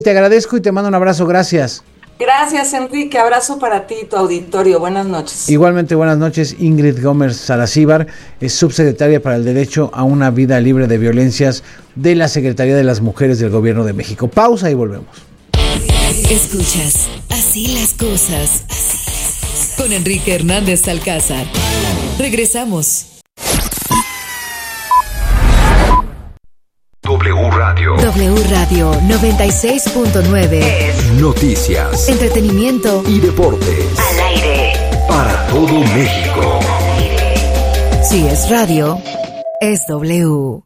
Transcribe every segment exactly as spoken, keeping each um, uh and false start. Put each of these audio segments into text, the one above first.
Te agradezco y te mando un abrazo, gracias. Gracias, Enrique, abrazo para ti y tu auditorio, buenas noches. Igualmente, buenas noches. Ingrid Gómez Salazíbar es subsecretaria para el Derecho a una Vida Libre de Violencias de la Secretaría de las Mujeres del Gobierno de México. Pausa y volvemos. Escuchas Así las cosas con Enrique Hernández Alcázar. Regresamos. W Radio. W Radio noventa y seis punto nueve. Es noticias, entretenimiento y deportes. Al aire. Para todo México. Si es radio, es W.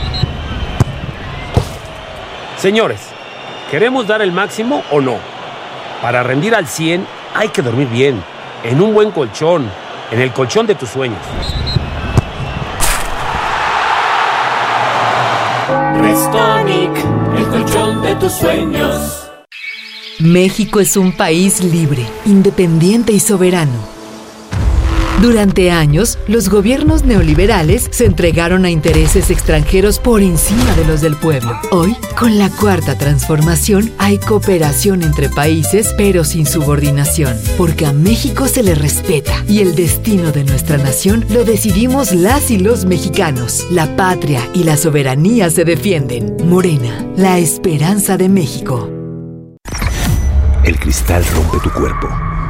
Señores, ¿queremos dar el máximo o no? Para rendir al cien hay que dormir bien, en un buen colchón, en el colchón de tus sueños. Restonic, el colchón de tus sueños. México es un país libre, independiente y soberano. Durante años, los gobiernos neoliberales se entregaron a intereses extranjeros por encima de los del pueblo. Hoy, con la cuarta transformación, hay cooperación entre países, pero sin subordinación, porque a México se le respeta y el destino de nuestra nación lo decidimos las y los mexicanos. La patria y la soberanía se defienden. Morena, la esperanza de México. El cristal rompe tu cuerpo.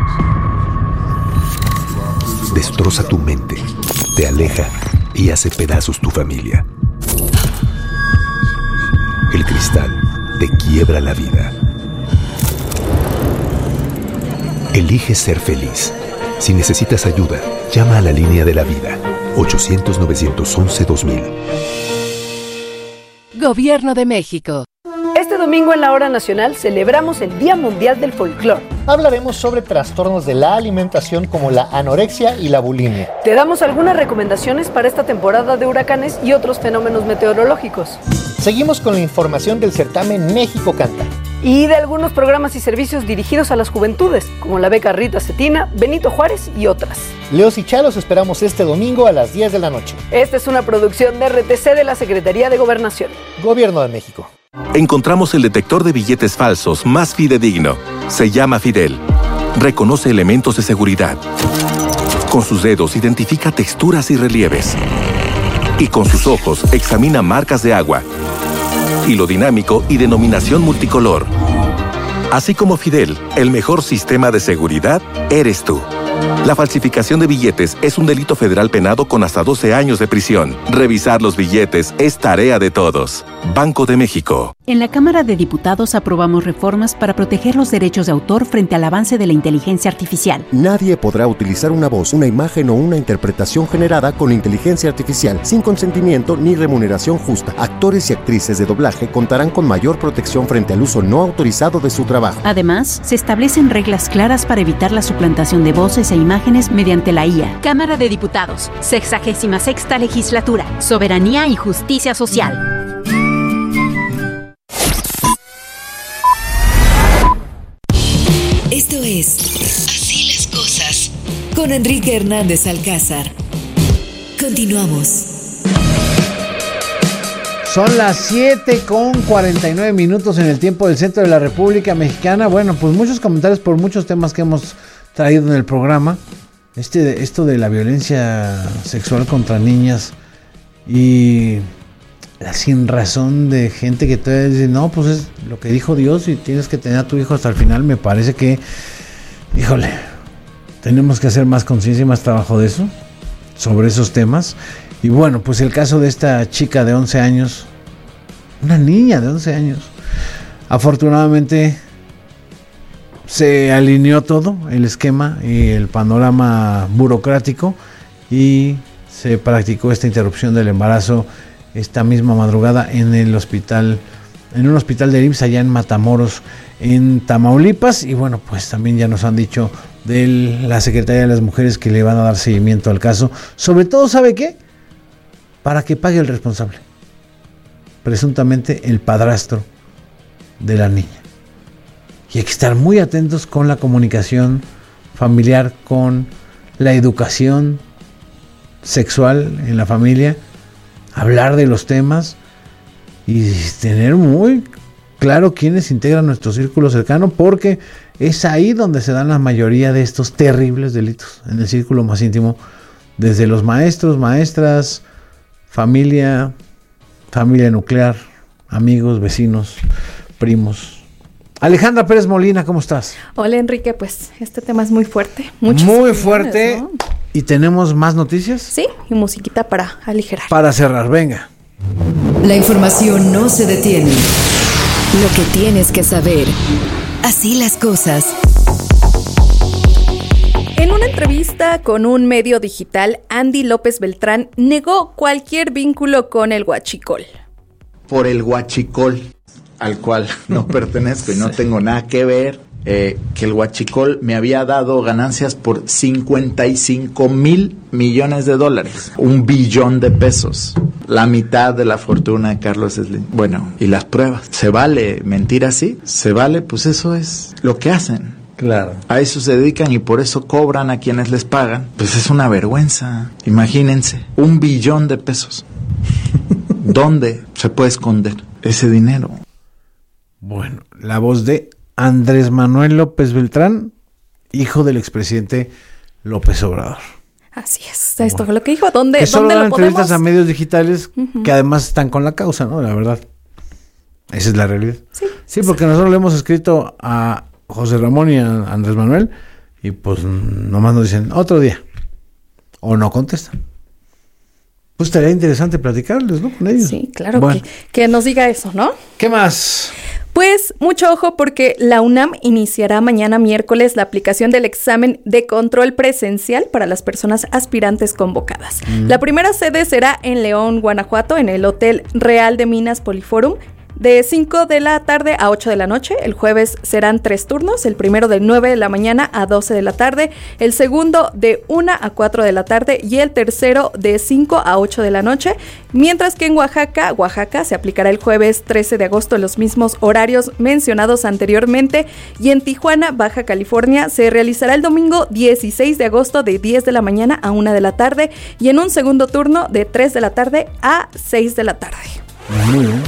Destroza tu mente, te aleja y hace pedazos tu familia. El cristal te quiebra la vida. Elige ser feliz. Si necesitas ayuda, llama a la línea de la vida. ochocientos, novecientos once, dos mil. Gobierno de México. Este domingo en la Hora Nacional celebramos el Día Mundial del Folclor. Hablaremos sobre trastornos de la alimentación como la anorexia y la bulimia. Te damos algunas recomendaciones para esta temporada de huracanes y otros fenómenos meteorológicos. Seguimos con la información del certamen México Canta. Y de algunos programas y servicios dirigidos a las juventudes, como la beca Rita Cetina, Benito Juárez y otras. Leos y Chalos esperamos este domingo a las diez de la noche. Esta es una producción de R T C de la Secretaría de Gobernación. Gobierno de México. Encontramos el detector de billetes falsos más fidedigno. Se llama Fidel. Reconoce elementos de seguridad. Con sus dedos identifica texturas y relieves. Y con sus ojos examina marcas de agua, hilo dinámico y denominación multicolor. Así como Fidel, el mejor sistema de seguridad eres tú. La falsificación de billetes es un delito federal penado con hasta doce años de prisión. Revisar los billetes es tarea de todos. Banco de México. En la Cámara de Diputados aprobamos reformas para proteger los derechos de autor frente al avance de la inteligencia artificial. Nadie podrá utilizar una voz, una imagen o una interpretación generada con inteligencia artificial sin consentimiento ni remuneración justa. Actores y actrices de doblaje contarán con mayor protección frente al uso no autorizado de su trabajo. Además, se establecen reglas claras para evitar la suplantación de voces e imágenes mediante la I A. Cámara de Diputados, sexagésima sexta legislatura, soberanía y justicia social. Esto es Así las cosas con Enrique Hernández Alcázar. Continuamos. Son las siete con cuarenta y nueve minutos en el tiempo del centro de la República Mexicana. Bueno, pues muchos comentarios por muchos temas que hemos traído en el programa. Este, esto de la violencia sexual contra niñas y la sin razón de gente que todavía dice, no, pues es lo que dijo Dios y tienes que tener a tu hijo hasta el final. Me parece que, híjole, tenemos que hacer más conciencia y más trabajo de eso, sobre esos temas. Y bueno, pues el caso de esta chica de once años, una niña de once años, afortunadamente se alineó todo, el esquema y el panorama burocrático, y se practicó esta interrupción del embarazo esta misma madrugada en el hospital, en un hospital de I M S S allá en Matamoros, en Tamaulipas. Y bueno, pues también ya nos han dicho de la Secretaría de las Mujeres que le van a dar seguimiento al caso. Sobre todo, ¿sabe qué? Para que pague el responsable, presuntamente el padrastro de la niña. Y hay que estar muy atentos con la comunicación familiar, con la educación sexual en la familia, hablar de los temas y tener muy claro quiénes integran nuestro círculo cercano, porque es ahí donde se dan la mayoría de estos terribles delitos, en el círculo más íntimo, desde los maestros, maestras, familia, familia nuclear, amigos, vecinos, primos. Alejandra Pérez Molina, ¿cómo estás? Hola, Enrique, pues este tema es muy fuerte. Muchas muy opiniones, fuerte. ¿no? ¿Y tenemos más noticias? Sí, y musiquita para aligerar. Para cerrar, venga. La información no se detiene. Lo que tienes que saber. Así las cosas. En una entrevista con un medio digital, Andy López Beltrán negó cualquier vínculo con el huachicol. Por el huachicol, al cual no pertenezco y no tengo nada que ver, eh, que el huachicol me había dado ganancias por cincuenta y cinco mil millones de dólares, un billón de pesos, la mitad de la fortuna de Carlos Slim. Bueno, y las pruebas, ¿se vale mentir así? ¿Se vale? Pues eso es lo que hacen. Claro. A eso se dedican y por eso cobran a quienes les pagan. Pues es una vergüenza. Imagínense, un billón de pesos. ¿Dónde se puede esconder ese dinero? Bueno, la voz de Andrés Manuel López Beltrán, hijo del expresidente López Obrador. Así es, esto bueno. fue lo que dijo. ¿Dónde, que solo ¿dónde dan lo entrevistas podemos? a medios digitales uh-huh. que además están con la causa, ¿no? La verdad. Esa es la realidad. Sí, sí porque sí. nosotros le hemos escrito a José Ramón y a Andrés Manuel y pues nomás nos dicen otro día o no contestan. Pues estaría interesante platicarles, ¿no? Con ellos. Sí, claro, bueno. que, que nos diga eso, ¿no? ¿Qué más? Pues mucho ojo porque la UNAM iniciará mañana miércoles la aplicación del examen de control presencial para las personas aspirantes convocadas. Mm. La primera sede será en León, Guanajuato, en el Hotel Real de Minas Poliforum, de cinco de la tarde a ocho de la noche. El jueves serán tres turnos, el primero de nueve de la mañana a doce de la tarde, el segundo de una a cuatro de la tarde y el tercero de cinco a ocho de la noche, mientras que en Oaxaca, Oaxaca se aplicará el jueves trece de agosto en los mismos horarios mencionados anteriormente, y en Tijuana, Baja California, se realizará el domingo dieciséis de agosto de diez de la mañana a una de la tarde y en un segundo turno de tres de la tarde a seis de la tarde. Muy bien.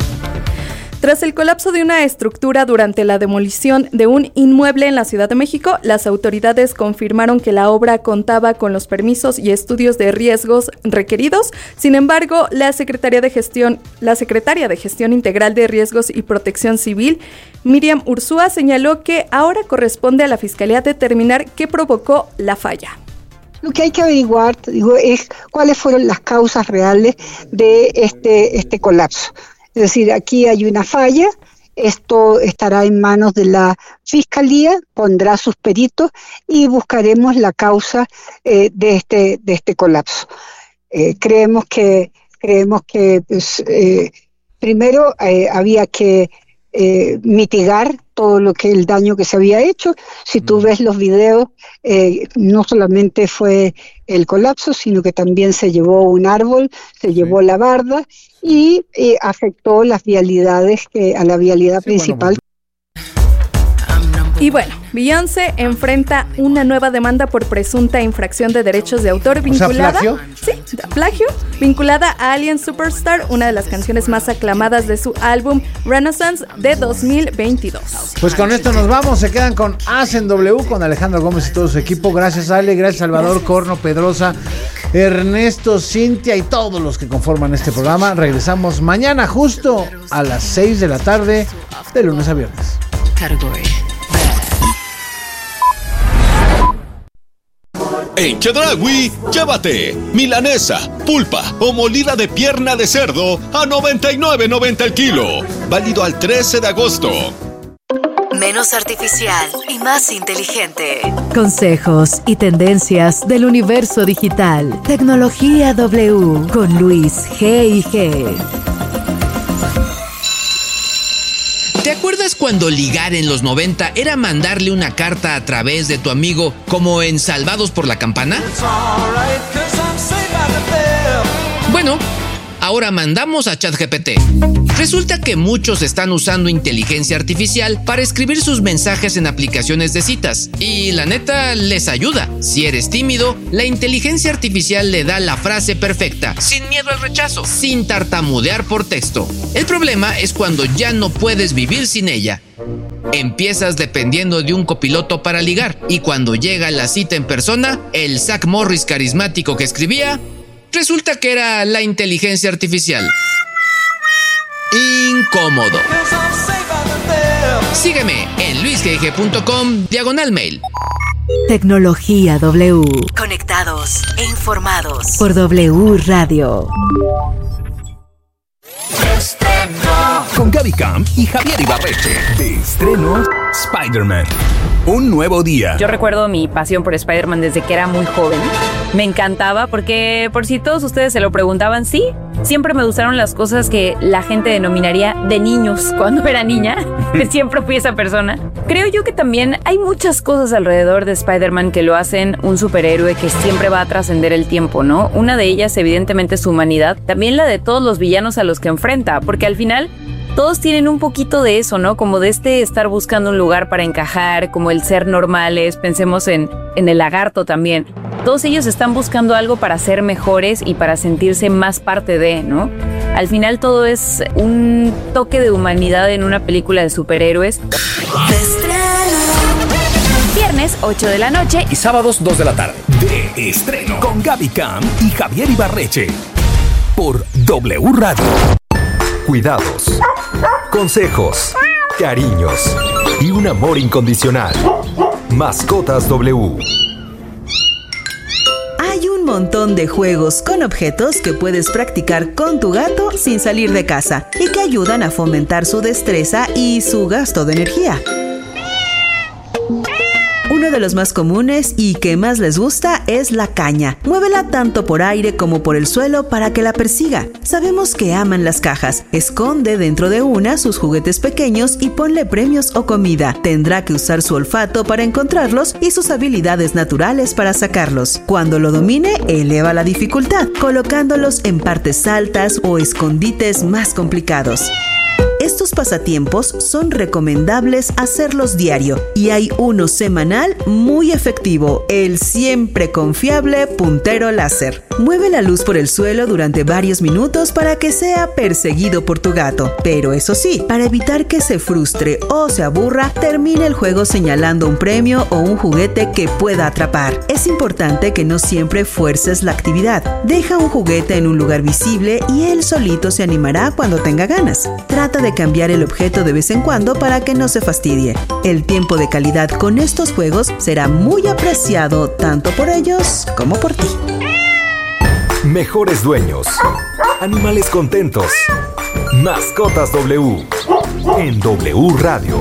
Tras el colapso de una estructura durante la demolición de un inmueble en la Ciudad de México, las autoridades confirmaron que la obra contaba con los permisos y estudios de riesgos requeridos. Sin embargo, la Secretaría de Gestión, la Secretaria de Gestión Integral de Riesgos y Protección Civil, Miriam Ursúa, señaló que ahora corresponde a la Fiscalía determinar qué provocó la falla. Lo que hay que averiguar, digo, es cuáles fueron las causas reales de este, este colapso. Es decir, aquí hay una falla, esto estará en manos de la Fiscalía, pondrá sus peritos y buscaremos la causa eh, de este de este colapso. Eh, creemos que creemos que pues, eh, primero eh, había que eh, mitigar todo lo que el daño que se había hecho. Si tú ves los videos, eh, no solamente fue el colapso, sino que también se llevó un árbol, se llevó sí. la barda y eh, afectó las vialidades que a la vialidad sí, principal. Bueno, Y bueno, Beyoncé enfrenta una nueva demanda por presunta infracción de derechos de autor vinculada, o sea, ¿plagio? Sí, plagio, vinculada a Alien Superstar, una de las canciones más aclamadas de su álbum Renaissance de dos mil veintidós. Pues con esto nos vamos, se quedan con Hacen W con Alejandro Gómez y todo su equipo. Gracias Ale, gracias Salvador, gracias. Corno, Pedrosa, Ernesto, Cintia y todos los que conforman este programa. Regresamos mañana justo a las seis de la tarde, de lunes a viernes. Category. En Chedraui, llévate milanesa, pulpa o molida de pierna de cerdo a noventa y nueve noventa el kilo. Válido al trece de agosto. Menos artificial y más inteligente. Consejos y tendencias del universo digital. Tecnología W con Luis G y G. ¿Te acuerdas cuando ligar en los noventa era mandarle una carta a través de tu amigo como en Salvados por la Campana? Bueno, ahora mandamos a ChatGPT. Resulta que muchos están usando inteligencia artificial para escribir sus mensajes en aplicaciones de citas. Y la neta, les ayuda. Si eres tímido, la inteligencia artificial le da la frase perfecta, sin miedo al rechazo, sin tartamudear por texto. El problema es cuando ya no puedes vivir sin ella. Empiezas dependiendo de un copiloto para ligar, y cuando llega la cita en persona, el Zach Morris carismático que escribía, resulta que era la inteligencia artificial. Incómodo. Sígueme en luisgg punto com diagonal mail. Tecnología W. Conectados e informados Por W Radio. Con Gaby Camp y Javier Ibarreche. De estreno, Spider-Man. Un nuevo día. Yo recuerdo mi pasión por Spider-Man desde que era muy joven. Me encantaba porque, por si todos ustedes se lo preguntaban, sí, siempre me gustaron las cosas que la gente denominaría de niños cuando era niña. Siempre fui esa persona. Creo yo que también hay muchas cosas alrededor de Spider-Man que lo hacen un superhéroe que siempre va a trascender el tiempo, ¿no? Una de ellas, evidentemente, es su humanidad. También la de todos los villanos a los que enfrenta, porque al final todos tienen un poquito de eso, ¿no? Como de este estar buscando un lugar para encajar, como el ser normales. Pensemos en, en el lagarto también. Todos ellos están buscando algo para ser mejores y para sentirse más parte de, ¿no? Al final todo es un toque de humanidad en una película de superhéroes. Viernes, ocho de la noche. Y sábados, dos de la tarde. De estreno. Con Gaby Camp y Javier Ibarreche. Por W Radio. Cuidados, consejos, cariños y un amor incondicional. Mascotas W. Hay un montón de juegos con objetos que puedes practicar con tu gato sin salir de casa y que ayudan a fomentar su destreza y su gasto de energía. Uno de los más comunes y que más les gusta es la caña. Muévela tanto por aire como por el suelo para que la persiga. Sabemos que aman las cajas. Esconde dentro de una sus juguetes pequeños y ponle premios o comida. Tendrá que usar su olfato para encontrarlos y sus habilidades naturales para sacarlos. Cuando lo domine, eleva la dificultad, colocándolos en partes altas o escondites más complicados. Estos pasatiempos son recomendables hacerlos diario y hay uno semanal muy efectivo, el siempre confiable puntero láser. Mueve la luz por el suelo durante varios minutos para que sea perseguido por tu gato, pero eso sí, para evitar que se frustre o se aburra, termine el juego señalando un premio o un juguete que pueda atrapar. Es importante que no siempre fuerces la actividad. Deja un juguete en un lugar visible y él solito se animará cuando tenga ganas. Trata de cambiar el objeto de vez en cuando para que no se fastidie. El tiempo de calidad con estos juegos será muy apreciado tanto por ellos como por ti. Mejores dueños. Animales contentos. Mascotas W. En W Radio.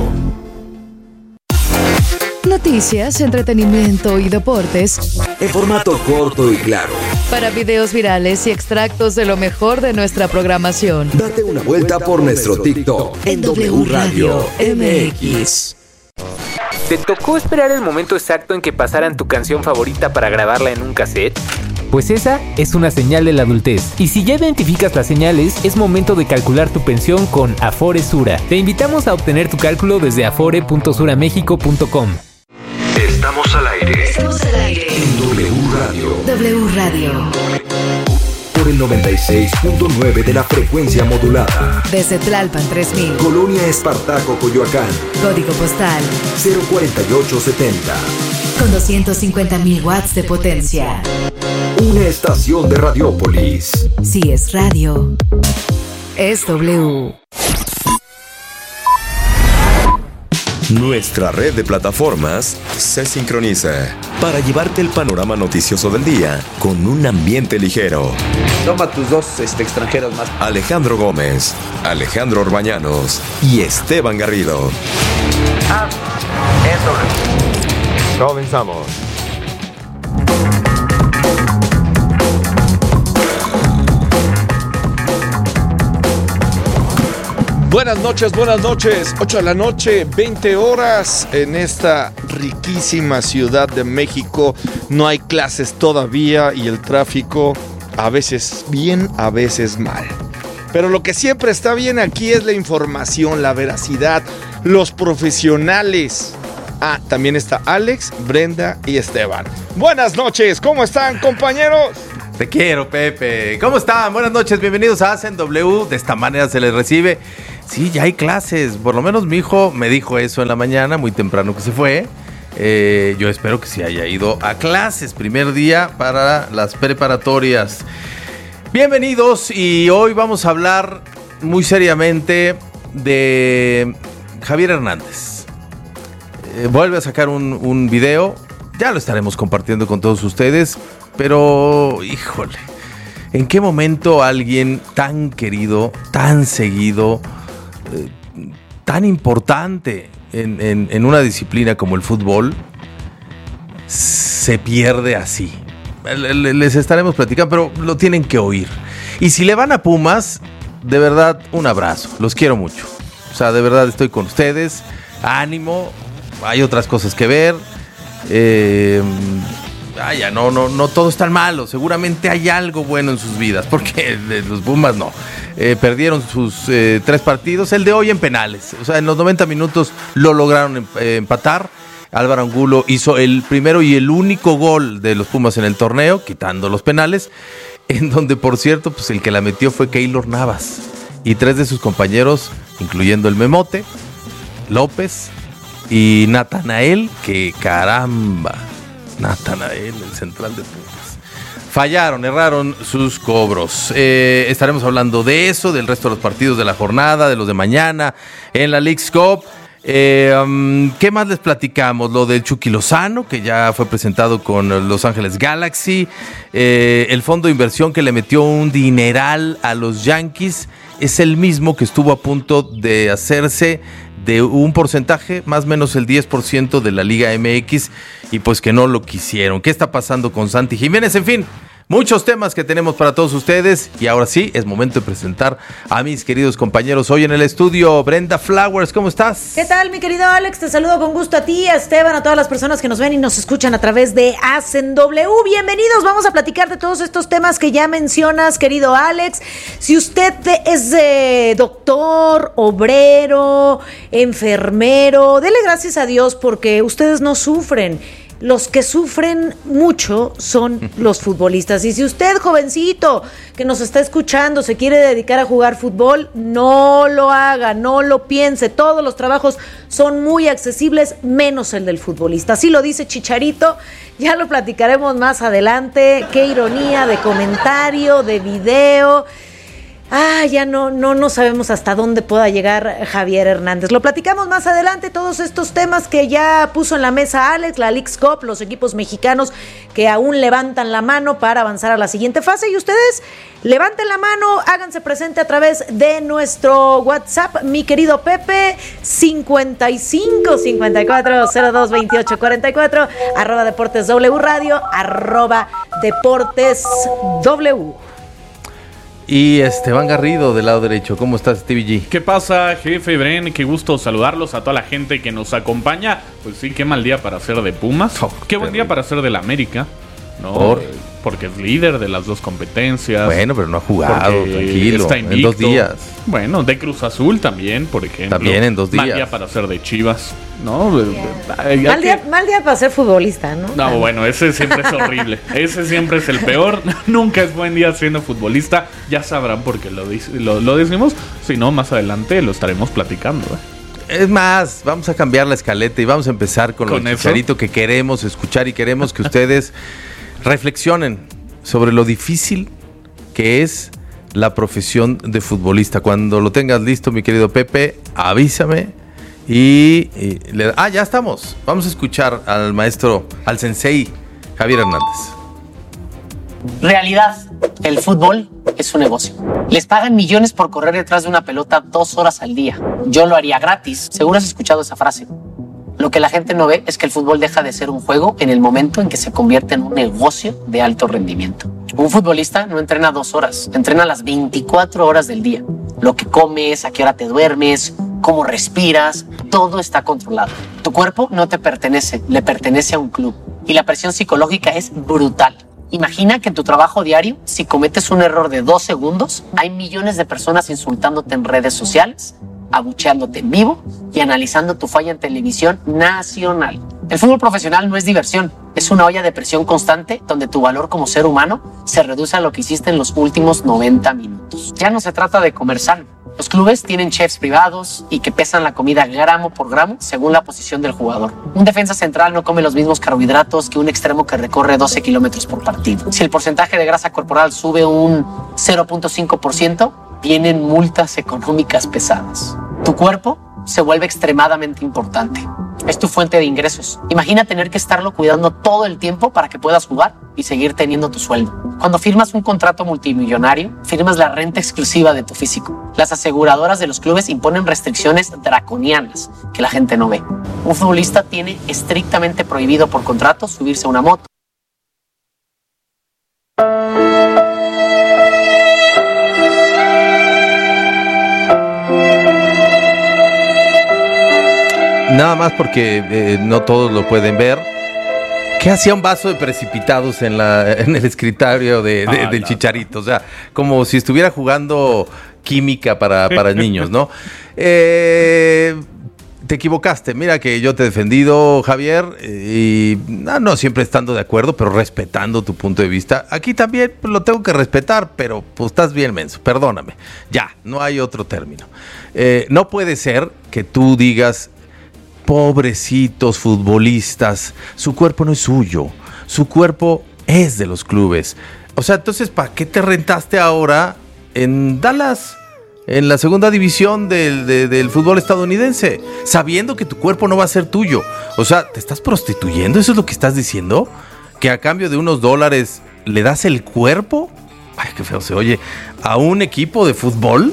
Noticias, entretenimiento y deportes. En formato corto y claro. Para videos virales y extractos de lo mejor de nuestra programación. Date una vuelta por nuestro TikTok. En W Radio M X. ¿Te tocó esperar el momento exacto en que pasaran tu canción favorita para grabarla en un cassette? Pues esa es una señal de la adultez. Y si ya identificas las señales, es momento de calcular tu pensión con Afore Sura. Te invitamos a obtener tu cálculo desde afore punto suramexico punto com. Estamos al aire. Estamos al aire. En W Radio. W Radio. Por el noventa y seis punto nueve de la frecuencia modulada. Desde Tlalpan tres mil. Colonia Espartaco, Coyoacán. Código postal cero cuarenta y ocho setenta. Con doscientos cincuenta mil watts de potencia. Una estación de Radiópolis. Si es radio, es W. Nuestra red de plataformas se sincroniza para llevarte el panorama noticioso del día con un ambiente ligero. Toma tus dos este, extranjeros más. Alejandro Gómez, Alejandro Orbañanos y Esteban Garrido. Ah, eso. Comenzamos. Buenas noches, buenas noches. ocho de la noche, veinte horas en esta riquísima Ciudad de México. No hay clases todavía y el tráfico a veces bien, a veces mal. Pero lo que siempre está bien aquí es la información, la veracidad, los profesionales. Ah, también está Alex, Brenda y Esteban. Buenas noches, ¿cómo están, compañeros? Te quiero, Pepe. ¿Cómo están? Buenas noches, bienvenidos a Hacen W. De esta manera se les recibe. Sí, ya hay clases. Por lo menos mi hijo me dijo eso en la mañana, muy temprano que se fue. Eh, yo espero que sí haya ido a clases. Primer día para las preparatorias. Bienvenidos, y hoy vamos a hablar muy seriamente de Javier Hernández. Eh, vuelve a sacar un, un video. Ya lo estaremos compartiendo con todos ustedes. Pero, híjole, ¿en qué momento alguien tan querido, tan seguido, eh, tan importante en, en, en una disciplina como el fútbol, se pierde así? Les estaremos platicando, pero lo tienen que oír. Y si le van a Pumas, de verdad, un abrazo. Los quiero mucho. O sea, de verdad estoy con ustedes. Ánimo. Hay otras cosas que ver. Eh... Ah, ya, no, no, no todo es tan malo. Seguramente hay algo bueno en sus vidas, porque los Pumas no. Eh, perdieron sus eh, tres partidos, el de hoy en penales. O sea, en los noventa minutos lo lograron em, eh, empatar. Álvaro Angulo hizo el primero y el único gol de los Pumas en el torneo, quitando los penales, en donde, por cierto, pues el que la metió fue Keylor Navas. Y tres de sus compañeros, incluyendo el Memote, López y Natanael, que caramba... Natanael, el central de Pumas. Fallaron, erraron sus cobros. Eh, estaremos hablando de eso, del resto de los partidos de la jornada, de los de mañana, en la Leagues Cup. Eh, um, ¿Qué más les platicamos? Lo del Chucky Lozano, que ya fue presentado con Los Ángeles Galaxy. Eh, el fondo de inversión que le metió un dineral a los Yankees es el mismo que estuvo a punto de hacerse de un porcentaje, más o menos el diez por ciento de la Liga M X, y pues que no lo quisieron. ¿Qué está pasando con Santi Jiménez? En fin, muchos temas que tenemos para todos ustedes, y ahora sí, es momento de presentar a mis queridos compañeros. Hoy en el estudio, Brenda Flowers, ¿cómo estás? ¿Qué tal, mi querido Alex? Te saludo con gusto a ti, a Esteban, a todas las personas que nos ven y nos escuchan a través de Hacen W. Bienvenidos, vamos a platicar de todos estos temas que ya mencionas, querido Alex. Si usted es eh, doctor, obrero, enfermero, dele gracias a Dios porque ustedes no sufren. Los que sufren mucho son los futbolistas. Y si usted, jovencito, que nos está escuchando, se quiere dedicar a jugar fútbol, no lo haga, no lo piense. Todos los trabajos son muy accesibles, menos el del futbolista. Así lo dice Chicharito, ya lo platicaremos más adelante. Qué ironía de comentario, de video. Ah, ya no, no, no sabemos hasta dónde pueda llegar Javier Hernández. Lo platicamos más adelante, todos estos temas que ya puso en la mesa Alex, la Leagues Cup, los equipos mexicanos que aún levantan la mano para avanzar a la siguiente fase. Y ustedes levanten la mano, háganse presente a través de nuestro WhatsApp, mi querido Pepe, cincuenta y cinco, cincuenta y cuatro, cero dos, veintiocho, cuarenta y cuatro, arroba Deportes W Radio, arroba Deportes W. Y Esteban Garrido del lado derecho. ¿Cómo estás, Stevie G? ¿Qué pasa, jefe Bren? Qué gusto saludarlos, a toda la gente que nos acompaña. Pues sí, qué mal día para ser de Pumas. Oh, qué buen día para ser del América, ¿no? ¿Por? Porque es líder de las dos competencias. Bueno, pero no ha jugado, tranquilo. Está invicto. En dos días. Bueno, de Cruz Azul también, por ejemplo. También en dos días. Mal día para ser de Chivas, ¿no? Mal día, mal día para ser futbolista, ¿no? No, bueno, ese siempre es horrible. Ese siempre es el peor. Nunca es buen día siendo futbolista. Ya sabrán por qué lo, lo, lo decimos. Si no, más adelante lo estaremos platicando, ¿eh? Es más, vamos a cambiar la escaleta y vamos a empezar con, con lo Chicharito que queremos escuchar y queremos que ustedes reflexionen sobre lo difícil que es la profesión de futbolista. Cuando lo tengas listo, mi querido Pepe, avísame y, y le, ah, ya estamos. Vamos a escuchar al maestro, al sensei Javier Hernández. Realidad, el fútbol es un negocio. Les pagan millones por correr detrás de una pelota dos horas al día. Yo lo haría gratis. Seguro has escuchado esa frase. Lo que la gente no ve es que el fútbol deja de ser un juego en el momento en que se convierte en un negocio de alto rendimiento. Un futbolista no entrena dos horas, entrena las veinticuatro horas del día. Lo que comes, a qué hora te duermes, cómo respiras, todo está controlado. Tu cuerpo no te pertenece, le pertenece a un club. Y la presión psicológica es brutal. Imagina que en tu trabajo diario, si cometes un error de dos segundos, hay millones de personas insultándote en redes sociales, abucheándote en vivo y analizando tu falla en televisión nacional. El fútbol profesional no es diversión, es una olla de presión constante donde tu valor como ser humano se reduce a lo que hiciste en los últimos noventa minutos. Ya no se trata de comer sano. Los clubes tienen chefs privados y que pesan la comida gramo por gramo según la posición del jugador. Un defensa central no come los mismos carbohidratos que un extremo que recorre doce kilómetros por partido. Si el porcentaje de grasa corporal sube un cero punto cinco por ciento, vienen multas económicas pesadas. Tu cuerpo se vuelve extremadamente importante. Es tu fuente de ingresos. Imagina tener que estarlo cuidando todo el tiempo para que puedas jugar y seguir teniendo tu sueldo. Cuando firmas un contrato multimillonario, firmas la renta exclusiva de tu físico. Las aseguradoras de los clubes imponen restricciones draconianas que la gente no ve. Un futbolista tiene estrictamente prohibido por contrato subirse a una moto. Nada más porque eh, no todos lo pueden ver. ¿Qué hacía un vaso de precipitados en, la, en el escritorio de, de, ah, del no. Chicharito? O sea, como si estuviera jugando química para, para niños, ¿no? Eh, te equivocaste. Mira que yo te he defendido, Javier, y no, no siempre estando de acuerdo, pero respetando tu punto de vista. Aquí también pues, lo tengo que respetar, pero pues estás bien menso, perdóname. Ya, no hay otro término. Eh, no puede ser que tú digas... Pobrecitos futbolistas, su cuerpo no es suyo, su cuerpo es de los clubes. O sea, entonces, ¿para qué te rentaste ahora en Dallas, en la segunda división del, de, del fútbol estadounidense, sabiendo que tu cuerpo no va a ser tuyo? O sea, ¿te estás prostituyendo? ¿Eso es lo que estás diciendo? ¿Que a cambio de unos dólares le das el cuerpo? Ay, qué feo se oye. ¿A un equipo de fútbol?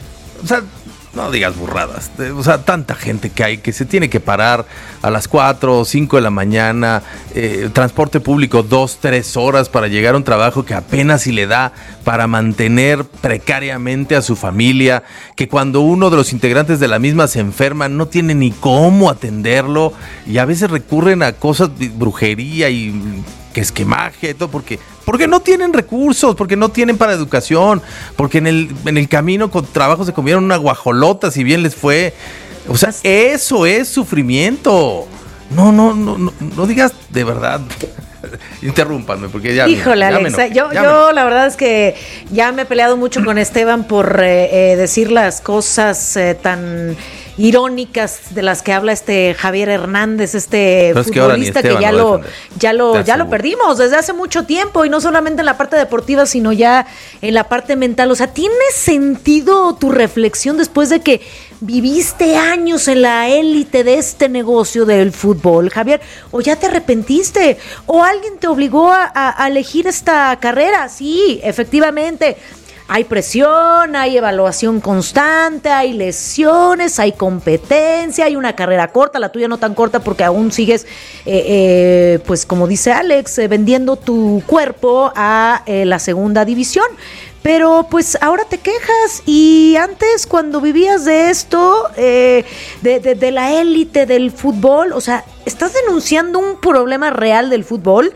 O sea... No digas burradas, o sea, tanta gente que hay que se tiene que parar a las cuatro o cinco de la mañana, eh, transporte público dos, tres horas para llegar a un trabajo que apenas si le da para mantener precariamente a su familia, que cuando uno de los integrantes de la misma se enferma no tiene ni cómo atenderlo y a veces recurren a cosas de brujería y que esquemaje y todo, porque, porque no tienen recursos, porque no tienen para educación, porque en el, en el camino con trabajo se comieron una guajolota, si bien les fue. O sea, eso es sufrimiento. No, no, no, no, no digas de verdad. Interrúmpanme, porque ya... Híjole, ya Alex, me yo, yo la verdad es que ya me he peleado mucho con Esteban por eh, eh, decir las cosas eh, tan... irónicas de las que habla este Javier Hernández, este Pero futbolista es que, que ya lo lo ya lo ya lo perdimos desde hace mucho tiempo y no solamente en la parte deportiva, sino ya en la parte mental. O sea, ¿tiene sentido tu reflexión después de que viviste años en la élite de este negocio del fútbol, Javier? ¿O ya te arrepentiste? ¿O alguien te obligó a, a, a elegir esta carrera? Sí, efectivamente. Hay presión, hay evaluación constante, hay lesiones, hay competencia, hay una carrera corta, la tuya no tan corta porque aún sigues, eh, eh, pues como dice Alex, eh, vendiendo tu cuerpo a eh, la segunda división. Pero pues ahora te quejas y antes cuando vivías de esto, eh, de, de, de la élite del fútbol, o sea, ¿estás denunciando un problema real del fútbol?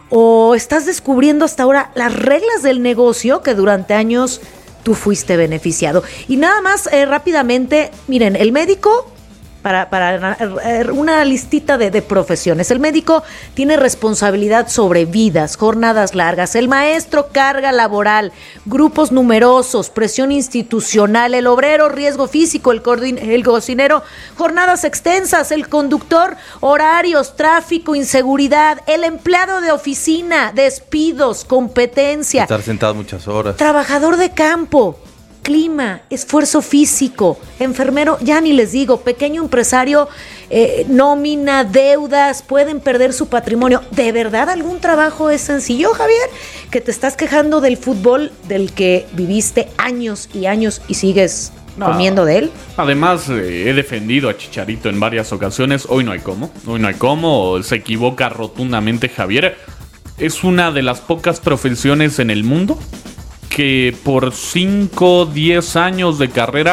¿O estás descubriendo hasta ahora las reglas del negocio que durante años tú fuiste beneficiado? Y nada más eh, rápidamente, miren, el médico, para, para una listita de, de profesiones, el médico tiene responsabilidad sobre vidas, jornadas largas, el maestro carga laboral, grupos numerosos, presión institucional, el obrero riesgo físico, el, coordin- el cocinero jornadas extensas, el conductor horarios, tráfico, inseguridad, el empleado de oficina, despidos, competencia. Estar sentado muchas horas. Trabajador de campo. Clima, esfuerzo físico, enfermero, ya ni les digo, pequeño empresario, eh, nómina, deudas, pueden perder su patrimonio. ¿De verdad algún trabajo es sencillo, Javier? Que te estás quejando del fútbol del que viviste años y años y sigues no. comiendo de él. Además, eh, he defendido a Chicharito en varias ocasiones. Hoy no hay cómo, hoy no hay cómo, se equivoca rotundamente Javier. Es una de las pocas profesiones en el mundo que por cinco, diez años de carrera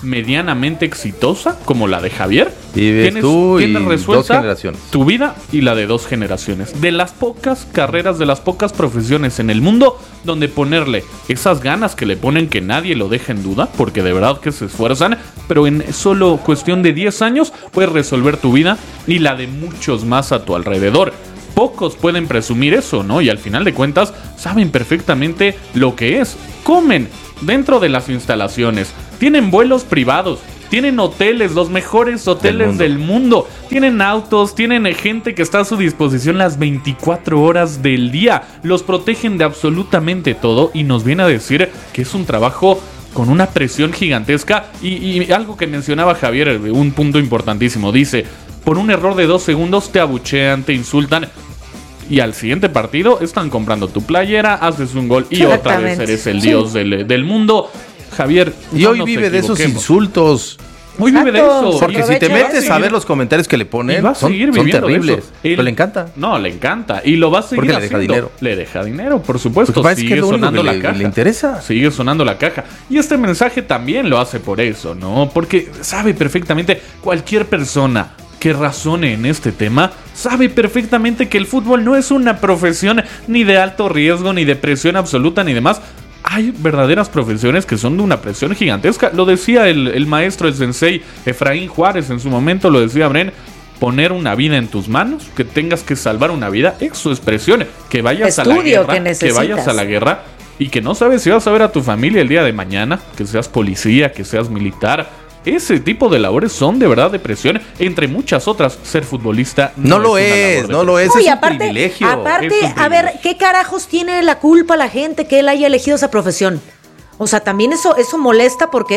medianamente exitosa como la de Javier, Vives tienes, tú y tienes dos resuelta generaciones. tu vida y la de dos generaciones. De las pocas carreras, de las pocas profesiones en el mundo donde ponerle esas ganas que le ponen, que nadie lo deja en duda, porque de verdad que se esfuerzan, pero en solo cuestión de diez años puedes resolver tu vida y la de muchos más a tu alrededor. Pocos pueden presumir eso, ¿no? Y al final de cuentas saben perfectamente lo que es. Comen dentro de las instalaciones, tienen vuelos privados, tienen hoteles, los mejores hoteles del mundo. del mundo, tienen autos, tienen gente que está a su disposición las veinticuatro horas del día, los protegen de absolutamente todo y nos viene a decir que es un trabajo con una presión gigantesca y, y algo que mencionaba Javier, un punto importantísimo, dice, por un error de dos segundos te abuchean, te insultan. Y al siguiente partido están comprando tu playera, haces un gol y otra vez eres el dios sí. del, del mundo. Javier, y no hoy vive de esos insultos. Hoy vive de eso. Porque si te metes a ver los comentarios que le ponen, son, son terribles. Él, pero le encanta. No, le encanta. Y lo va a seguir porque le haciendo. deja dinero. Le deja dinero, por supuesto. Porque sigue que es sonando la le, caja. Le interesa. Sigue sonando la caja. Y este mensaje también lo hace por eso, ¿no? Porque sabe perfectamente cualquier persona que razone en este tema, sabe perfectamente que el fútbol no es una profesión ni de alto riesgo, ni de presión absoluta, ni demás. Hay verdaderas profesiones que son de una presión gigantesca. Lo decía el, el maestro, el sensei Efraín Juárez en su momento, lo decía Bren, poner una vida en tus manos, que tengas que salvar una vida, eso es presión. Que vayas Estudio a la guerra, que, que vayas a la guerra y que no sabes si vas a ver a tu familia el día de mañana, que seas policía, que seas militar. Ese tipo de labores son de verdad de presión, entre muchas otras. Ser futbolista no, no lo es, no lo es, no, es y un aparte, privilegio. Aparte, es un privilegio. A ver, ¿qué carajos tiene la culpa la gente que él haya elegido esa profesión? O sea, también eso, eso molesta porque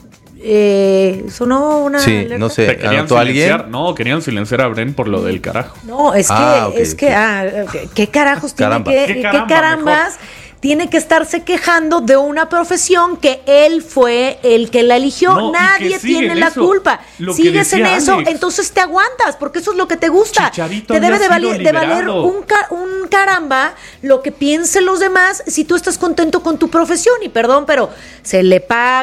eh, sonó una sí, alerta. no sé, ¿Te querían ¿anotó silenciar? alguien? No, querían silenciar a Bren por lo del carajo. No, es que, Ah, okay, es que, okay. ah, ¿qué carajos Caramba. tiene que, ¿Qué qué caramba, carambas? Tiene que estarse quejando de una profesión que él fue el que la eligió. No, y Nadie que sigue tiene en la eso. culpa. Lo que Sigues en decía eso, Alex. entonces te aguantas, porque eso es lo que te gusta. Chicharito te debe había de, sido valer, de valer liberado. un, ca- un caramba lo que piensen los demás si tú estás contento con tu profesión. Y perdón, pero se le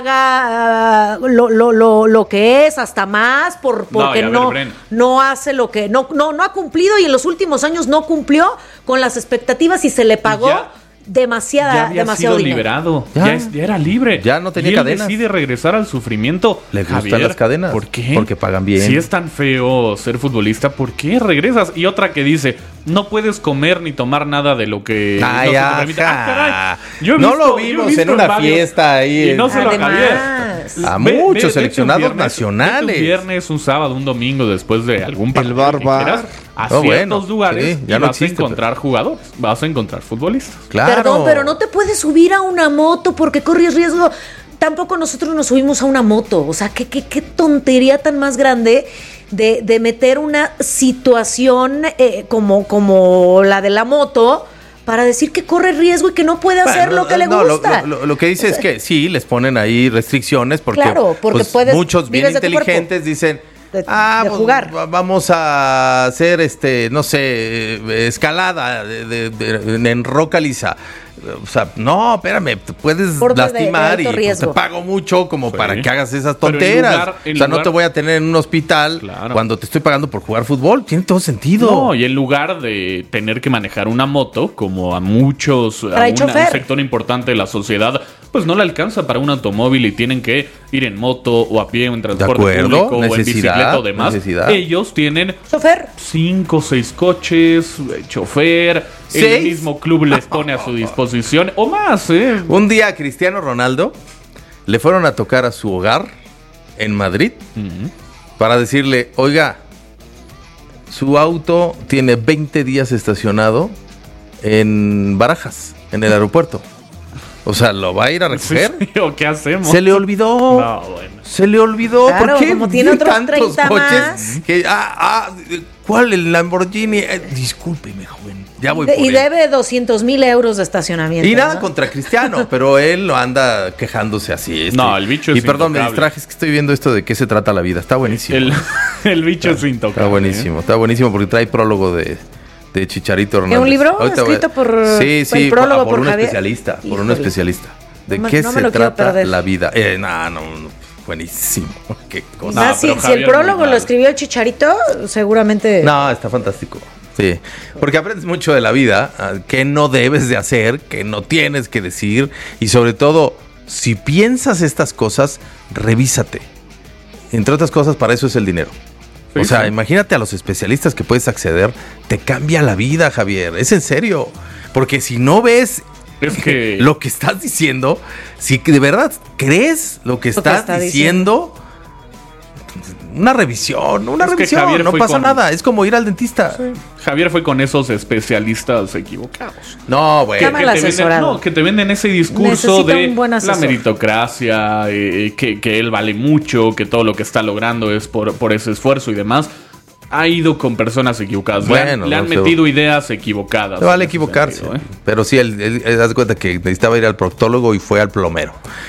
paga uh, lo, lo, lo, lo que es, hasta más, por, porque No, y a ver, no, Bren. no hace lo que... No, no, no ha cumplido y en los últimos años no cumplió con las expectativas y se le pagó... Ya. demasiada, Ya había demasiado sido dinero. liberado, Ya. ya, es- ya era libre. Ya no tenía y él cadenas. decide regresar al sufrimiento. Le gustan Javier, las cadenas. ¿Por qué? Porque pagan bien. Si es tan feo ser futbolista, ¿por qué regresas? Y otra que dice, no puedes comer ni tomar nada de lo que Ay, no se te ajá. permite. Ah, caray. Yo he No visto- lo yo he vimos visto en una varios- fiesta ahí Y en- no solo a Además. Javier. A Ve- ve- muchos vete un seleccionados viernes, nacionales. vete un viernes, un sábado, un domingo después de algún partido bar que bar. quieras, a Oh, ciertos bueno, lugares sí, ya y no vas existe, a encontrar jugadores, vas a encontrar futbolistas. Claro. Perdón, pero no te puedes subir a una moto porque corres riesgo. Tampoco nosotros nos subimos a una moto. O sea, qué, qué, qué tontería tan más grande de, de meter una situación eh, como, como la de la moto para decir que corre riesgo y que no puede hacer Bueno, lo que le no, lo- gusta. Lo, lo- lo que dice O es sea, que sí, les ponen ahí restricciones porque, Claro, porque pues, puedes- muchos bien vives de tu cuerpo. inteligentes dicen, De- ah, de pues, jugar. va- vamos a hacer, este, no sé, eh, escalada de, de- de- en roca lisa. O sea, no, espérame, te puedes Deportes de- lastimar de y alto pues, te riesgo. pago mucho como Sí. para que hagas esas Pero en tonteras. lugar- en o sea, no lugar- te voy a tener en un hospital Claro. cuando te estoy pagando por jugar fútbol. Tiene todo sentido. No, y en lugar de tener que manejar una moto, como a muchos, a Trae una- chofer. un sector importante de la sociedad, pues no le alcanza para un automóvil y tienen que ir en moto o a pie o en transporte acuerdo, público o en necesidad, bicicleta o demás. necesidad. Ellos tienen Chofer. cinco o seis coches, eh, chofer, el ¿Seis? mismo club les pone a su disposición, o más, ¿eh? Un día a Cristiano Ronaldo le fueron a tocar a su hogar en Madrid Ujú. para decirle, oiga, su auto tiene veinte días estacionado en Barajas, en el aeropuerto. O sea, ¿lo va a ir a recoger? Sí, ¿o qué hacemos? Se le olvidó. No, bueno. Se le olvidó. Claro, ¿Por qué como tiene otros tantos treinta coches? más. Que, ah, ah, ¿cuál? El Lamborghini. Eh, discúlpeme, joven. Ya voy De- por y él. debe doscientos mil euros de estacionamiento. Y nada ¿no? contra Cristiano, pero él lo anda quejándose así. este. No, el bicho es Y perdón, me intocable. distraje, es que estoy viendo esto de qué se trata la vida. Está buenísimo. El, el bicho es intocable. Está buenísimo, está buenísimo porque trae prólogo de, de Chicharito Hernández. un libro Ahorita voy a- escrito por- Sí, el sí, prólogo por, por un Javier? especialista, por un Híjole. especialista. ¿De No me- qué no me se lo quiero trata perder. la vida? Eh, no, no, no. buenísimo. Qué Y cosa. más si, pero si el Javier, prólogo muy lo mal. escribió el Chicharito, seguramente... No, está fantástico. Sí, porque aprendes mucho de la vida, ah, qué no debes de hacer, qué no tienes que decir y sobre todo, si piensas estas cosas, revísate. Entre otras cosas, para eso es el dinero. Sí, o sea, sí. imagínate a los especialistas que puedes acceder, te cambia la vida, Javier, es en serio. Porque si no ves Es que- lo que estás diciendo, si de verdad crees lo que Lo que estás está diciendo, una revisión, una Es que revisión, Javier no fue pasa con- nada, es como ir al dentista. Javier fue con esos especialistas equivocados. No, güey. Está mal te venden, asesorado. no, que te venden ese discurso Necesita de un buen la asesor. meritocracia, eh, que, que él vale mucho, que todo lo que está logrando es por, por ese esfuerzo y demás. Ha ido con personas equivocadas. Le han- Bueno, le han, no sé. metido ideas equivocadas. Se vale en ese equivocarse. sentido, ¿eh? Pero sí, él, él, él, haz de cuenta que necesitaba ir al proctólogo y fue al plomero.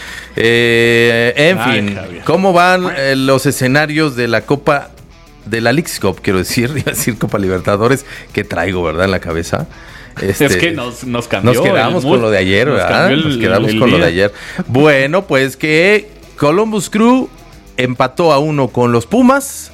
Eh, en Ay, fin, Javier. ¿cómo van eh, los escenarios de la Copa, de la Leagues Cup, quiero decir, iba a decir Copa Libertadores, que traigo, ¿verdad?, en la cabeza. Este, Es que nos, nos cambió. Nos quedamos el con mood, lo de ayer, nos ¿verdad? cambió el- Nos quedamos el con lo de día. ayer. Bueno, pues que Columbus Crew empató a uno con los Pumas.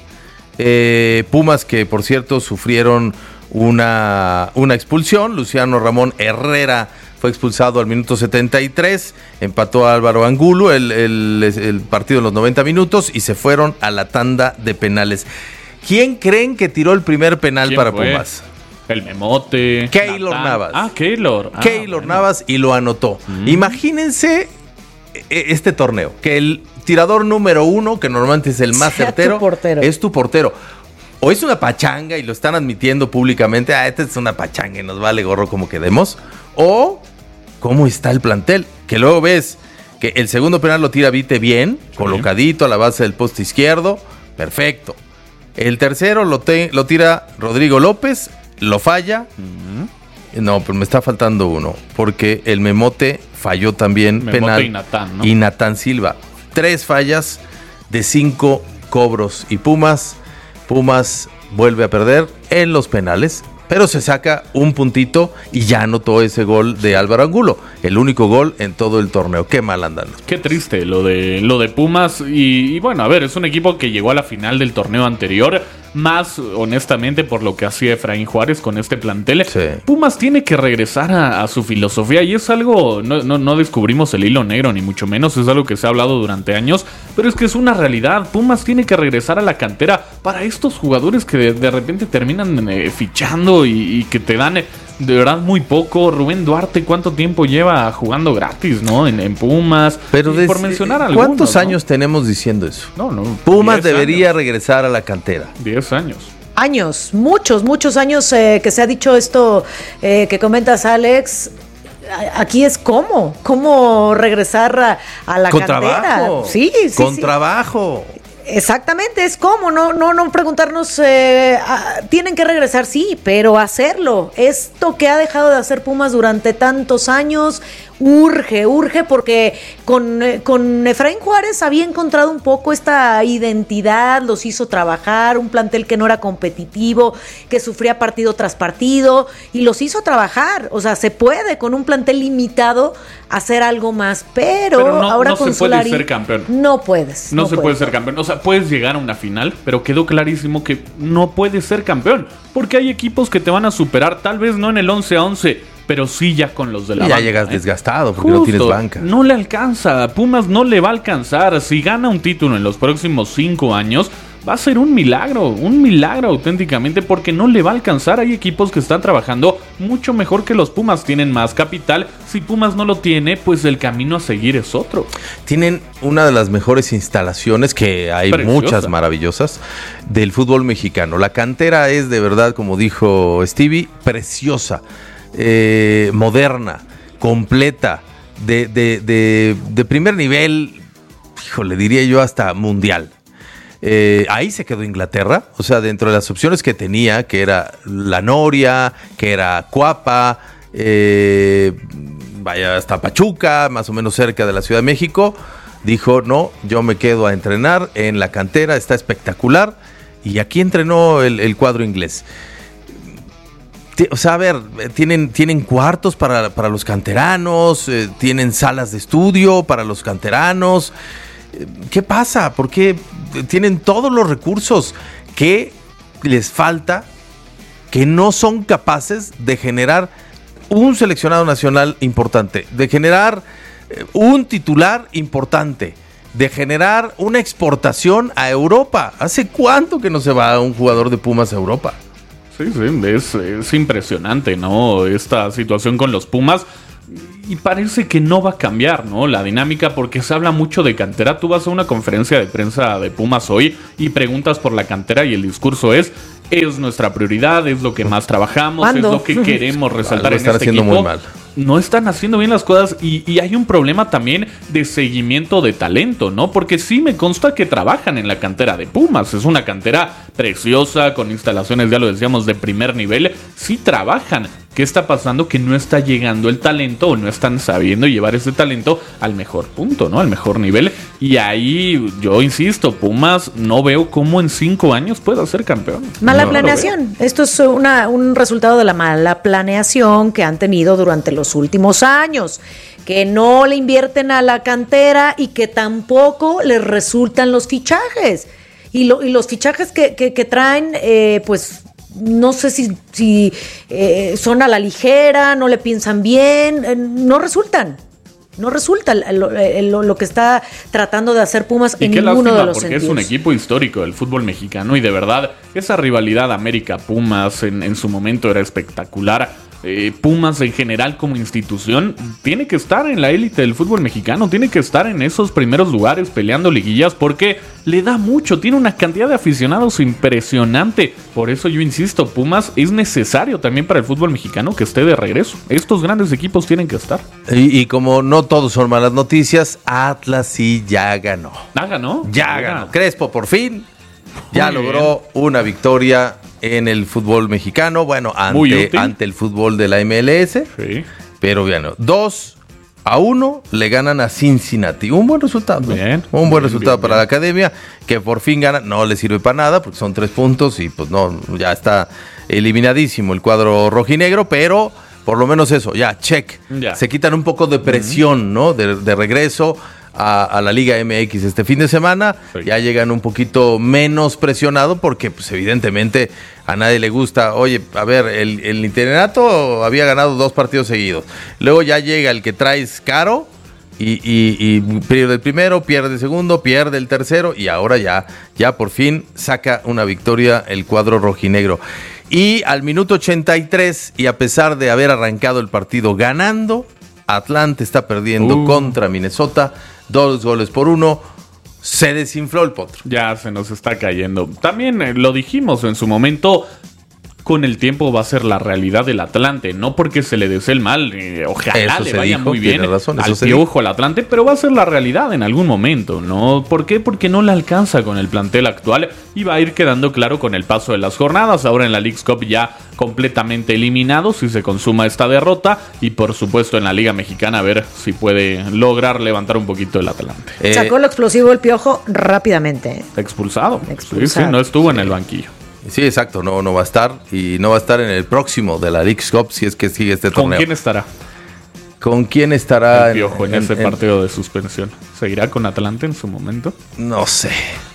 Eh, Pumas que, por cierto, sufrieron una, una expulsión. Luciano Ramón Herrera fue expulsado al minuto setenta y tres. Empató a Álvaro Angulo el, el, el partido en los noventa minutos y se fueron a la tanda de penales. ¿Quién creen que tiró el primer penal ¿Quién para fue? Pumas? El Memote. Keylor Natán. Navas. Ah, Keylor. Ah, Keylor bueno. Navas y lo anotó. Imagínense e- este torneo, que el tirador número uno, que normalmente es el más Sea certero, tu portero. es tu portero. O es una pachanga y lo están admitiendo públicamente, ah, esta es una pachanga y nos vale gorro como quedemos. O cómo está el plantel, que luego ves que el segundo penal lo tira Vite bien, colocadito a la base del poste izquierdo, perfecto. El tercero lo, te- lo tira Rodrigo López, lo falla. No, pero me está faltando uno, porque el Memote falló también Memote penal. y Natán, ¿no? Y Natán Silva. Tres fallas de cinco cobros. Y Pumas, Pumas vuelve a perder en los penales, pero se saca un puntito y ya anotó ese gol de Álvaro Angulo. El único gol en todo el torneo. Qué mal andan. Qué triste lo de, lo de Pumas. Y, y bueno, a ver, es un equipo que llegó a la final del torneo anterior. Más honestamente por lo que hacía Efraín Juárez con este plantel. Sí. Pumas tiene que regresar a, a su filosofía. Y es algo, no, no, no descubrimos el hilo negro, ni mucho menos. Es algo que se ha hablado durante años. Pero es que es una realidad. Pumas tiene que regresar a la cantera para estos jugadores que de, de repente terminan eh, fichando y, y que te dan eh, de verdad muy poco. Rubén Duarte, ¿cuánto tiempo lleva jugando gratis, no? En, en Pumas. Pero Y des- por mencionar algunos, ¿cuántos ¿no? años tenemos diciendo eso? No, no. Pumas diez debería años. regresar a la cantera. diez años. Años, muchos, muchos años eh, que se ha dicho esto eh, que comentas, Alex. A- Aquí es cómo, cómo regresar a, a la Con cantera. trabajo. Sí, sí, Con sí. trabajo. Exactamente, es como, no, no, no preguntarnos, eh, ah, tienen que regresar, sí, pero hacerlo. Esto que ha dejado de hacer Pumas durante tantos años, urge, urge, porque con, eh, con Efraín Juárez había encontrado un poco esta identidad, los hizo trabajar, un plantel que no era competitivo, que sufría partido tras partido, y los hizo trabajar. O sea, se puede con un plantel limitado hacer algo más, pero, Pero no- ahora no con se puede Solari ser campeón. no puedes. No, se puede puedes. ser campeón. O sea, puedes llegar a una final, pero quedó clarísimo que no puedes ser campeón. Porque hay equipos que te van a superar, tal vez no en el once a once, pero sí ya con los de la Y ya banca, llegas ¿eh? desgastado porque no Justo, tienes banca. No le alcanza. Pumas no le va a alcanzar. Si gana un título en los próximos cinco años, va a ser un milagro. Un milagro auténticamente porque no le va a alcanzar. Hay equipos que están trabajando mucho mejor que los Pumas. Tienen más capital. Si Pumas no lo tiene, pues el camino a seguir es otro. Tienen una de las mejores instalaciones, que hay Preciosa. muchas maravillosas, del fútbol mexicano. La cantera es de verdad, como dijo Stevie, preciosa, eh, moderna, completa, de, de, de, de primer nivel, híjole, diría yo hasta mundial. Eh, ahí se quedó Inglaterra, o sea, dentro de las opciones que tenía, que era La Noria, que era Cuapa, eh, vaya hasta Pachuca, más o menos cerca de la Ciudad de México, dijo, no, yo me quedo a entrenar en la cantera, está espectacular, y aquí entrenó el, el cuadro inglés. Ti- O sea, a ver, eh, tienen, tienen cuartos para, para los canteranos, eh, tienen salas de estudio para los canteranos. ¿Qué pasa? ¿Por qué tienen todos los recursos? ¿Qué les falta? Que no son capaces de generar un seleccionado nacional importante, de generar eh, un titular importante, de generar una exportación a Europa. ¿Hace cuánto que no se va un jugador de Pumas a Europa? Sí, sí, es, es impresionante, ¿no? Esta situación con los Pumas. Y parece que no va a cambiar, ¿no? La dinámica, porque se habla mucho de cantera. Tú vas a una conferencia de prensa de Pumas hoy y preguntas por la cantera y el discurso es: es nuestra prioridad, es lo que más trabajamos, ¿Cuándo? es lo que queremos resaltar Lo en están este haciendo equipo. muy mal. No están haciendo bien las cosas y, y hay un problema también de seguimiento de talento, ¿no? Porque sí me consta que trabajan en la cantera de Pumas. Es una cantera preciosa, con instalaciones, ya lo decíamos, de primer nivel. Sí trabajan. ¿Qué está pasando? Que no está llegando el talento o no están sabiendo llevar ese talento al mejor punto, ¿no? Al mejor nivel. Y ahí, yo insisto, Pumas no veo cómo en cinco años pueda ser campeón. Mala No, planeación. Esto es una, un resultado de la mala planeación que han tenido durante los últimos años. Que no le invierten a la cantera y que tampoco les resultan los fichajes. Y, lo, y los fichajes que, que, que traen, eh, pues... no sé si, si eh, son a la ligera, no le piensan bien, eh, no resultan. No resulta lo, lo, lo que está tratando de hacer Pumas y en qué ninguno lástima, de los porque sentidos. es un equipo histórico del fútbol mexicano y de verdad esa rivalidad América-Pumas en, en su momento era espectacular. Eh, Pumas en general como institución tiene que estar en la élite del fútbol mexicano, tiene que estar en esos primeros lugares peleando liguillas porque le da mucho, tiene una cantidad de aficionados impresionante. Por eso yo insisto, Pumas es necesario también para el fútbol mexicano que esté de regreso. Estos grandes equipos tienen que estar. Y, y como no todos son malas noticias, Atlas sí ya ganó. ¿Ah, ganó? Ya Ah. ganó. Crespo por fin ya Muy logró una victoria en el fútbol mexicano, bueno, Muy ante, útil. ante el fútbol de la M L S, Sí. pero bueno, dos a uno le ganan a Cincinnati. Un buen resultado. ¿no? Bien, Un buen bien, resultado bien, para bien. la academia, que por fin gana. No le sirve para nada porque son tres puntos y pues no, ya está eliminadísimo el cuadro rojinegro, pero por lo menos eso, ya, check. Ya. Se quitan un poco de presión, ¿no? De, de regreso a, a la Liga M X este fin de semana. Sí. Ya llegan un poquito menos presionado porque pues evidentemente a nadie le gusta. Oye, a ver, el, el Interinato había ganado dos partidos seguidos. Luego ya llega el que traes caro y, y, y pierde el primero, pierde el segundo, pierde el tercero y ahora ya, ya por fin saca una victoria el cuadro rojinegro. Y al minuto ochenta y tres, y a pesar de haber arrancado el partido ganando, Atlante está perdiendo Uh. contra Minnesota, dos goles por uno. Se desinfló el potro. Ya se nos está cayendo. También eh, lo dijimos en su momento. Con el tiempo va a ser la realidad del Atlante. No porque se le desee el mal. eh, ojalá Eso le se vaya dijo, muy bien tiene razón, eso al se piojo al Atlante. Pero va a ser la realidad en algún momento, ¿no? ¿Por qué? Porque no le alcanza con el plantel actual. Y va a ir quedando claro con el paso de las jornadas. Ahora en la Leagues Cup ya completamente eliminado si se consuma esta derrota. Y por supuesto en la Liga Mexicana a ver si puede lograr levantar un poquito el Atlante. Eh, Sacó lo explosivo el Piojo rápidamente. ¿eh? Expulsado. Expulsado. Sí, sí, no estuvo en el banquillo. Sí, exacto, no, no va a estar y no va a estar en el próximo de la Leagues Cup si es que sigue este ¿Con torneo. quién estará ¿Con quién estará el Piojo en, ese partido de suspensión? ¿Seguirá con Atlante en su momento? No sé.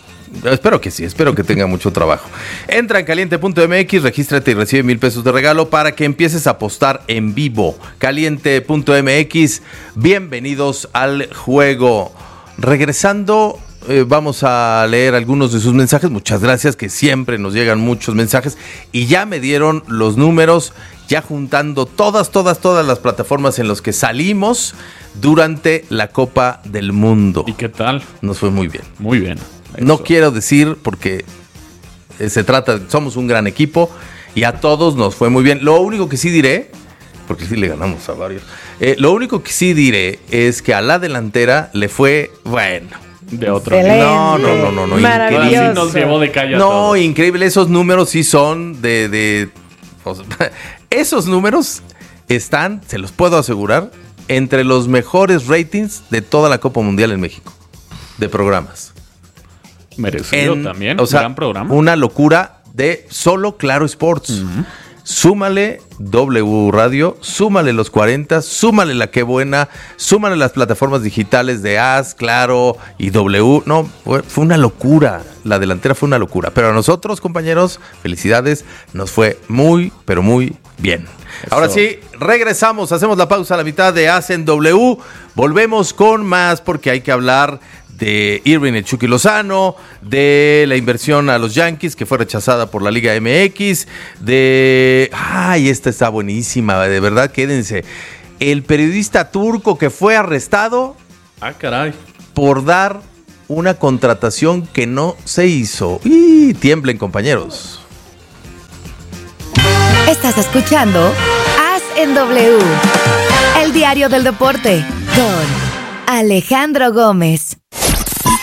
Espero que sí, espero que tenga mucho trabajo. Entra en caliente punto m x, regístrate y recibe mil pesos de regalo para que empieces a apostar en vivo. caliente punto m x, bienvenidos al juego. Regresando, eh, vamos a leer algunos de sus mensajes. Muchas gracias, que siempre nos llegan muchos mensajes. Y ya me dieron los números, ya juntando todas, todas, todas las plataformas en las que salimos durante la Copa del Mundo. ¿Y qué tal? Nos fue muy bien. Muy bien. No Eso. quiero decir porque eh, se trata, somos un gran equipo y a todos nos fue muy bien. Lo único que sí diré, porque sí le ganamos a varios, eh, lo único que sí diré es que a la delantera le fue, bueno, de otro. Excelente. No, no, no, no, no, Maravilloso. increíble. Así nos llevó de calle a No, todos. increíble, esos números sí son de, de o sea, esos números están, se los puedo asegurar, entre los mejores ratings de toda la Copa Mundial en México, de programas. Merecido En- también. o sea, gran programa. una locura de solo Claro Sports. Ujú. súmale W Radio, súmale los cuarenta, súmale la Qué Buena, súmale las plataformas digitales de A S, Claro y W. No, fue, fue una locura. La delantera fue una locura. Pero a nosotros, compañeros, felicidades. Nos fue muy, pero muy bien. Eso. Ahora sí, regresamos. Hacemos la pausa a la mitad de A S en W. Volvemos con más porque hay que hablar de Irving el Chucky Lozano, de la inversión a los Yankees que fue rechazada por la Liga M X, de... ¡Ay, esta está buenísima! De verdad, quédense. El periodista turco que fue arrestado... ¡Ah, caray! Por dar una contratación que no se hizo. ¡Y tiemblen, compañeros! Estás escuchando A S en W, el diario del deporte, con Alejandro Gómez.